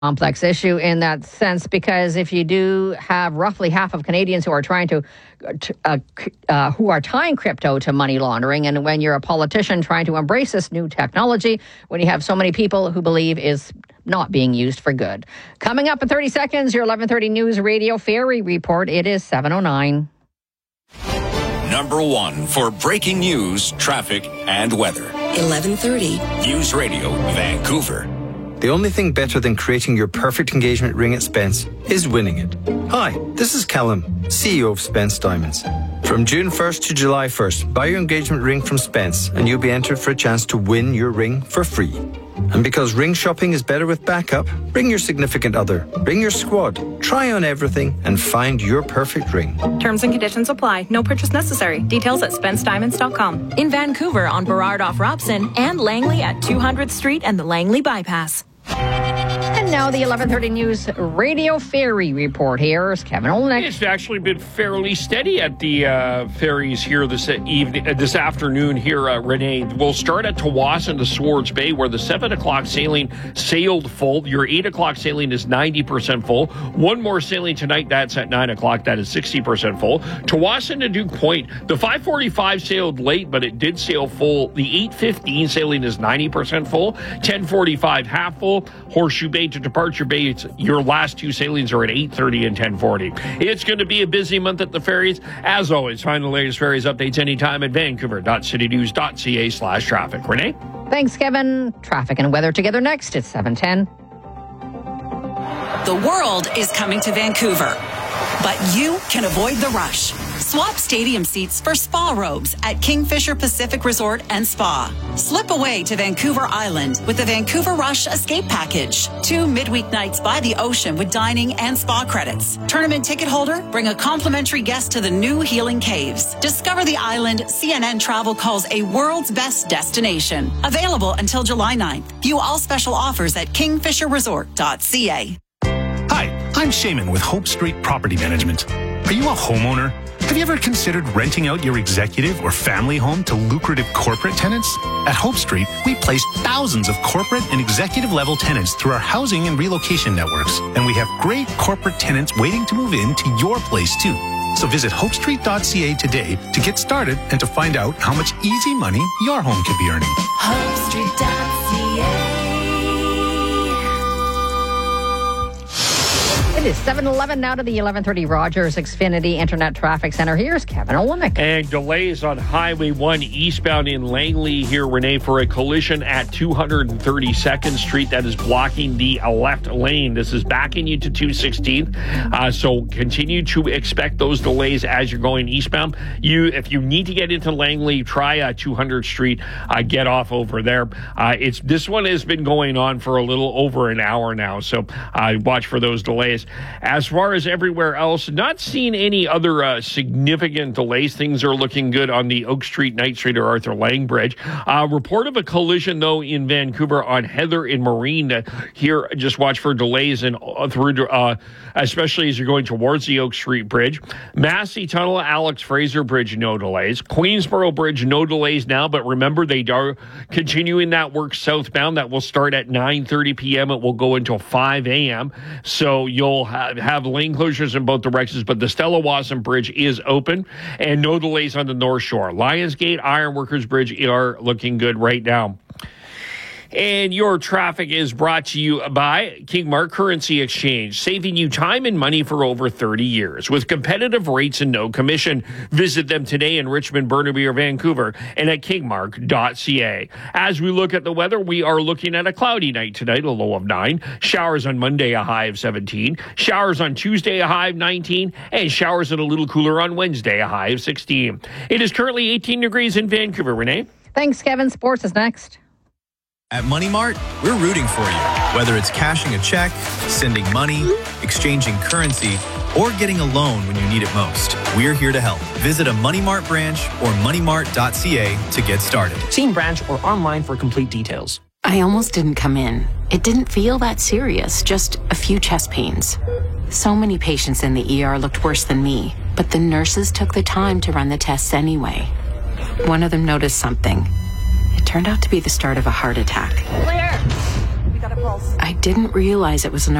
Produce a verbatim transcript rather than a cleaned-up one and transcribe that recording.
Complex issue in that sense, because if you do have roughly half of Canadians who are trying to, uh, uh, who are tying crypto to money laundering, and when you're a politician trying to embrace this new technology, when you have so many people who believe is not being used for good. Coming up in thirty seconds, your eleven thirty News Radio Ferry Report. It is seven oh nine. Number one for breaking news, traffic, and weather. eleven thirty. News Radio Vancouver. The only thing better than creating your perfect engagement ring at Spence is winning it. Hi, this is Callum, C E O of Spence Diamonds. From June first to July first, buy your engagement ring from Spence and you'll be entered for a chance to win your ring for free. And because ring shopping is better with backup, bring your significant other, bring your squad, try on everything and find your perfect ring. Terms and conditions apply. No purchase necessary. Details at spence diamonds dot com. In Vancouver on Burrard off Robson and Langley at two hundredth Street and the Langley Bypass. And now the eleven thirty News Radio Ferry Report. Here's Kevin Olnick. It's actually been fairly steady at the uh, ferries here this evening, uh, this afternoon here, uh, Renee. We'll start at Tsawwassen to Swords Bay, where the seven o'clock sailing sailed full. Your eight o'clock sailing is ninety percent full. One more sailing tonight, that's at nine o'clock. That is sixty percent full. Tsawwassen to Duke Point, the five forty-five sailed late, but it did sail full. The eight fifteen sailing is ninety percent full. ten forty-five half full. Horseshoe Bay to Departure Bay, it's, your last two sailings are at eight thirty and ten forty. It's going to be a busy month at the ferries. As always, find the latest ferries updates anytime at vancouver dot city news dot c a slash traffic. Renee? Thanks, Kevin. Traffic and weather together next. It's seven ten. The world is coming to Vancouver, but you can avoid the rush. Swap stadium seats for spa robes at Kingfisher Pacific Resort and Spa. Slip away to Vancouver Island with the Vancouver Rush Escape Package. Two midweek nights by the ocean with dining and spa credits. Tournament ticket holder, bring a complimentary guest to the new Healing Caves. Discover the island C N N Travel calls a world's best destination. Available until July ninth. View all special offers at kingfisher resort dot c a. Hi, I'm Shaman with Hope Street Property Management. Are you a homeowner? Have you ever considered renting out your executive or family home to lucrative corporate tenants? At Hope Street, we place thousands of corporate and executive level tenants through our housing and relocation networks. And we have great corporate tenants waiting to move into your place too. So visit hope street dot c a today to get started and to find out how much easy money your home could be earning. hope street dot c a. It is seven eleven now to the eleven thirty Rogers Xfinity Internet Traffic Center. Here's Kevin Olnick. And delays on Highway one eastbound in Langley here, Renee, for a collision at two hundred thirty-second Street that is blocking the left lane. This is backing you to two sixteenth. Uh, so continue to expect those delays as you're going eastbound. You, if you need to get into Langley, try uh, two hundredth Street. Uh, get off over there. Uh, it's this one has been going on for a little over an hour now. So uh, watch for those delays. As far as everywhere else, not seeing any other uh, significant delays. Things are looking good on the Oak Street, Knight Street, or Arthur Lang Bridge. Uh, report of a collision, though, in Vancouver on Heather and Marine. Uh, here, just watch for delays and uh, through, uh, especially as you're going towards the Oak Street Bridge. Massey Tunnel, Alex Fraser Bridge, no delays. Queensboro Bridge, no delays now, but remember, they are continuing that work southbound. That will start at nine thirty p.m. It will go until five a.m., so you'll have, have lane closures in both directions, but the Stella Wasson Bridge is open and no delays on the North Shore. Lionsgate, Ironworkers Bridge are looking good right now. And your traffic is brought to you by Kingmark Currency Exchange, saving you time and money for over thirty years with competitive rates and no commission. Visit them today in Richmond, Burnaby, or Vancouver and at kingmark dot c a. As we look at the weather, we are looking at a cloudy night tonight, a low of nine. Showers on Monday, a high of seventeen. Showers on Tuesday, a high of nineteen. And showers and a little cooler on Wednesday, a high of sixteen. It is currently eighteen degrees in Vancouver. Renee? Thanks, Kevin. Sports is next. At Money Mart, we're rooting for you. Whether it's cashing a check, sending money, exchanging currency, or getting a loan when you need it most, we're here to help. Visit a Money Mart branch or money mart dot c a to get started. See in branch or online for complete details. I almost didn't come in. It didn't feel that serious, just a few chest pains. So many patients in the E R looked worse than me, but the nurses took the time to run the tests anyway. One of them noticed something. It turned out to be the start of a heart attack. Clear. We got a pulse. I I didn't realize it was an